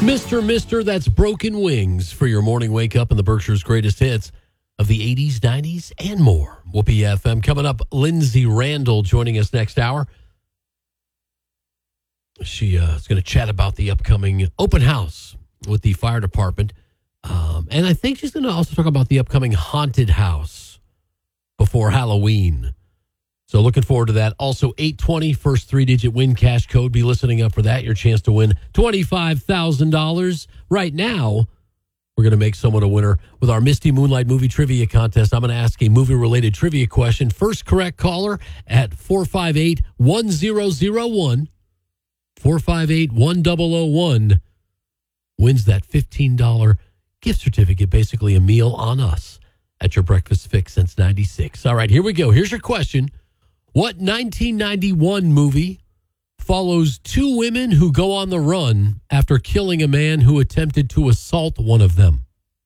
Mr. That's Broken Wings for your morning wake up in the Berkshire's greatest hits of the 80s, 90s, and more. Whoopee FM. Coming up, Lindsay Randall joining us next hour. She is going to chat about the upcoming open house with the fire department. And I think she's going to also talk about the upcoming haunted house before Halloween. So looking forward to that. Also, 820, first three-digit win cash code. Be listening up for that. Your chance to win $25,000. Right now, we're going to make someone a winner with our Misty Moonlight Movie Trivia Contest. I'm going to ask a movie-related trivia question. First correct caller at 458-1001, 458-1001, wins that $15 gift certificate, basically a meal on us at your breakfast fix since 96. All right, here we go. Here's your question. What 1991 movie follows two women who go on the run after killing a man who attempted to assault one of them?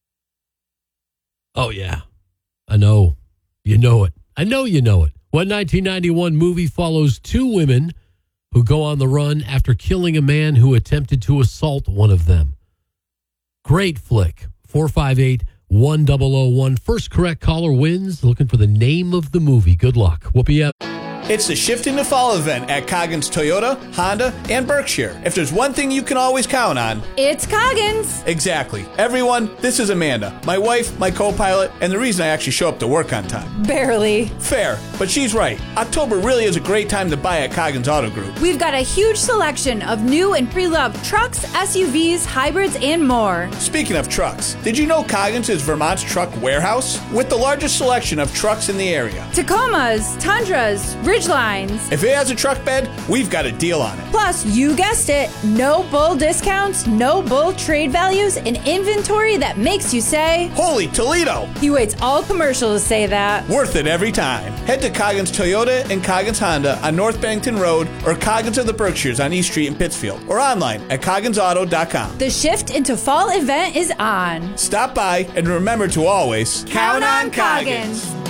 Oh, yeah. I know. You know it. I know you know it. What 1991 movie follows two women who go on the run after killing a man who attempted to assault one of them? Great flick. 458-1001. First correct caller wins. Looking for the name of the movie. Good luck. Whoopee up. It's the Shift into Fall event at Coggins Toyota, Honda, and Berkshire. If there's one thing you can always count on, it's Coggins. Exactly. Everyone, this is Amanda, my wife, my co-pilot, and the reason I actually show up to work on time. Barely. Fair, but she's right. October really is a great time to buy at Coggins Auto Group. We've got a huge selection of new and pre-loved trucks, SUVs, hybrids, and more. Speaking of trucks, did you know Coggins is Vermont's truck warehouse? With the largest selection of trucks in the area. Tacomas, Tundras, Ridgelines. If it has a truck bed, we've got a deal on it. Plus, you guessed it, no bull discounts, no bull trade values, and inventory that makes you say, holy Toledo! He waits all commercial to say that. Worth it every time. Head to Coggins Toyota and Coggins Honda on North Bennington Road or Coggins of the Berkshires on East Street in Pittsfield or online at cogginsauto.com. The Shift into Fall event is on. Stop by and remember to always count on Coggins.